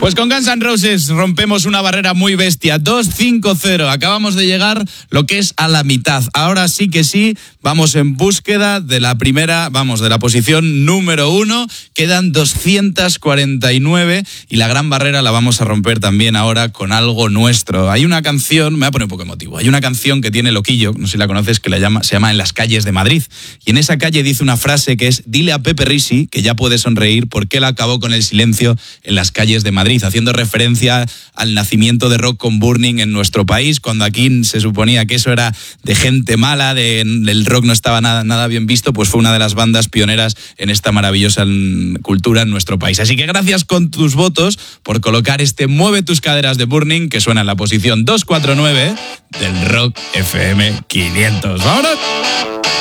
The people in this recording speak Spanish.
Pues con Guns N' Roses rompemos una barrera muy bestia, 2-5-0. Acabamos de llegar lo que es a la mitad. Ahora sí que sí, vamos en búsqueda de la primera, de la posición número 1. Quedan 249 y la gran barrera la vamos a romper también ahora con algo nuestro. Hay una canción, me voy a poner un poco emotivo, hay una canción que tiene Loquillo, no sé si la conoces, que se llama En las calles de Madrid. Y en esa calle dice una frase que es: dile a Pepe Risi que ya puede sonreír porque él acabó con el silencio en las calles de Madrid, haciendo referencia al nacimiento de Rock con Burning en nuestro país, cuando aquí se suponía que eso era de gente mala, el rock no estaba nada bien visto, pues fue una de las bandas pioneras en esta maravillosa cultura en nuestro país. Así que gracias con tus votos por colocar este Mueve tus caderas de Burning, que suena en la posición 249 del Rock FM 500. ¡Vámonos!